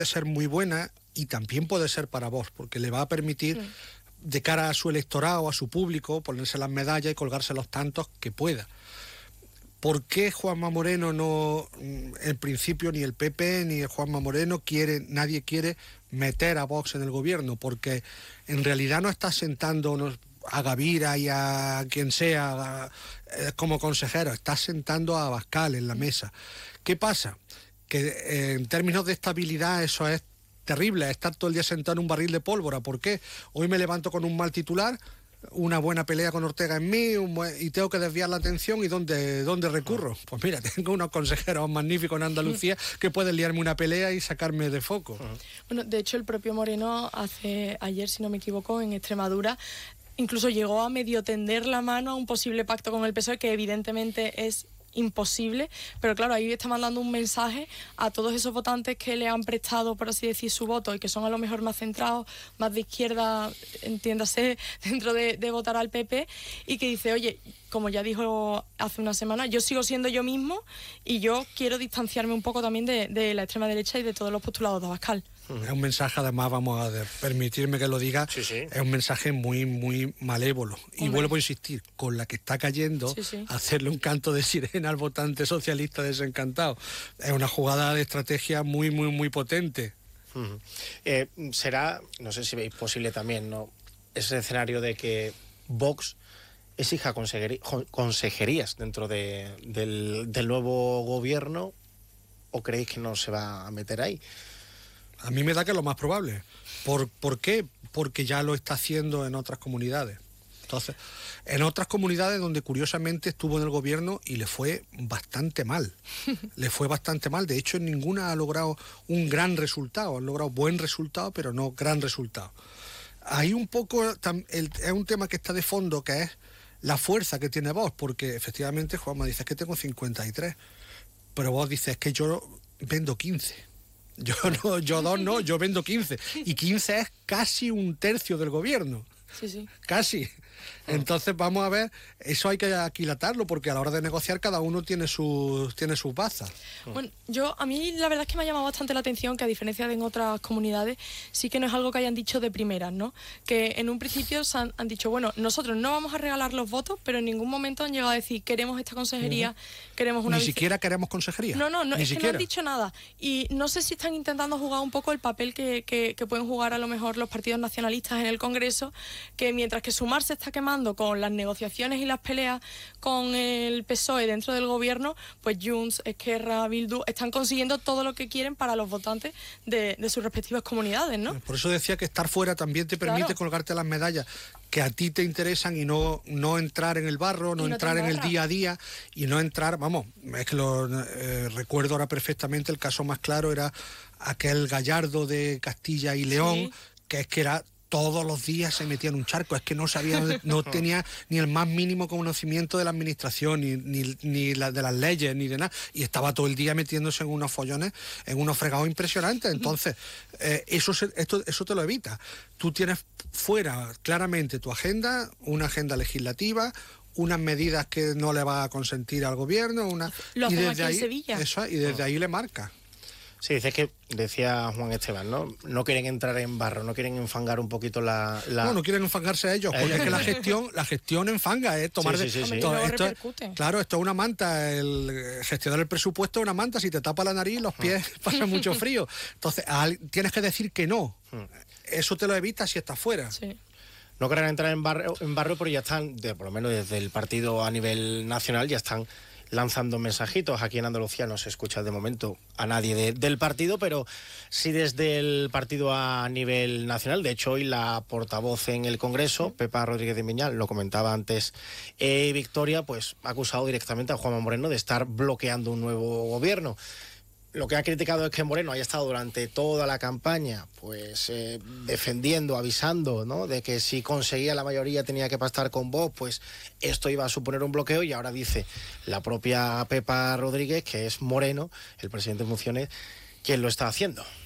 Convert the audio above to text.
ser muy buena y también puede ser para Vox, porque le va a permitir, de cara a su electorado, a su público, ponerse las medallas y colgarse los tantos que pueda. ¿Por qué Juanma Moreno no, en principio, ni el PP ni el Juanma Moreno nadie quiere meter a Vox en el gobierno? Porque en realidad no está sentando a Gavira y a quien sea como consejero, está sentando a Abascal en la mesa. ¿Qué pasa? Que en términos de estabilidad eso es terrible, estar todo el día sentado en un barril de pólvora. ¿Por qué? Hoy me levanto con un mal titular, una buena pelea con Ortega en mí y tengo que desviar la atención. ¿Y dónde recurro? Pues mira, tengo unos consejeros magníficos en Andalucía que pueden liarme una pelea y sacarme de foco. Bueno, de hecho el propio Moreno ayer, si no me equivoco, en Extremadura, incluso llegó a medio tender la mano a un posible pacto con el PSOE, que evidentemente es imposible, pero claro, ahí está mandando un mensaje a todos esos votantes que le han prestado, por así decir, su voto y que son a lo mejor más centrados, más de izquierda, entiéndase, dentro de votar al PP, y que dice, oye, como ya dijo hace una semana, yo sigo siendo yo mismo y yo quiero distanciarme un poco también de la extrema derecha y de todos los postulados de Abascal. Es un mensaje, además, vamos a permitirme que lo diga, es un mensaje muy, muy malévolo. Y vuelvo a insistir, con la que está cayendo, hacerle un canto de sirena al votante socialista desencantado. Es una jugada de estrategia muy, muy, muy potente. Será, no sé si veis posible también, ¿no?, ese escenario de que Vox exija consejerías dentro del nuevo gobierno, ¿o creéis que no se va a meter ahí? A mí me da que es lo más probable. ¿Por qué? Porque ya lo está haciendo en otras comunidades. Entonces, en otras comunidades donde curiosamente estuvo en el gobierno y le fue bastante mal. Le fue bastante mal. De hecho, en ninguna ha logrado un gran resultado. Han logrado buen resultado, pero no gran resultado. Hay un poco, es un tema que está de fondo, que es la fuerza que tiene Vox, porque efectivamente Juanma dice que tengo 53, pero Vox dice que yo vendo 15. Yo vendo 15. Y 15 es casi un tercio del gobierno. Sí. Casi. Entonces vamos a ver, eso hay que aquilatarlo, porque a la hora de negociar cada uno tiene sus bazas. Bueno, a mí la verdad es que me ha llamado bastante la atención que, a diferencia de en otras comunidades, sí que no es algo que hayan dicho de primeras, ¿no? Que en un principio han dicho, bueno, nosotros no vamos a regalar los votos, pero en ningún momento han llegado a decir, queremos esta consejería, queremos una... Ni siquiera queremos consejería. No, ni es siquiera. que no han dicho nada. Y no sé si están intentando jugar un poco el papel que pueden jugar a lo mejor los partidos nacionalistas en el Congreso, que mientras que Sumar se está quemando con las negociaciones y las peleas con el PSOE dentro del gobierno, pues Junts, Esquerra, Bildu están consiguiendo todo lo que quieren para los votantes de sus respectivas comunidades, ¿no? Por eso decía que estar fuera también te permite colgarte las medallas que a ti te interesan y no entrar en el barro, no entrar en el día a día y no entrar, vamos, es que recuerdo ahora perfectamente, el caso más claro era aquel Gallardo de Castilla y León, que es que era... Todos los días se metía en un charco, es que no tenía ni el más mínimo conocimiento de la administración, ni de las leyes, ni de nada, y estaba todo el día metiéndose en unos follones, en unos fregados impresionantes. Entonces, eso te lo evita. Tú tienes fuera claramente tu agenda, una agenda legislativa, unas medidas que no le va a consentir al gobierno, lo hacen aquí en Sevilla. Y desde ahí le marca. Sí, decía Juan Esteban, ¿no? No quieren entrar en barro, no quieren enfangar un poquito No quieren enfangarse a ellos, porque es que la gestión enfanga, ¿eh? Tomar claro, esto es una manta, el gestionar el presupuesto es una manta, si te tapa la nariz, los pies pasan mucho frío. Entonces, tienes que decir que no. Eso te lo evitas si estás fuera. Sí. No querrán entrar en barro, pero ya están, por lo menos desde el partido a nivel nacional, ya están lanzando mensajitos. Aquí en Andalucía no se escucha de momento a nadie del partido, pero sí desde el partido a nivel nacional. De hecho, hoy la portavoz en el Congreso, Pepa Rodríguez de Miñán, lo comentaba antes Victoria, pues ha acusado directamente a Juanma Moreno de estar bloqueando un nuevo gobierno. Lo que ha criticado es que Moreno haya estado durante toda la campaña pues defendiendo, avisando, ¿no?, de que si conseguía la mayoría tenía que pactar con Vox, pues esto iba a suponer un bloqueo, y ahora dice la propia Pepa Rodríguez que es Moreno, el presidente en funciones, quien lo está haciendo.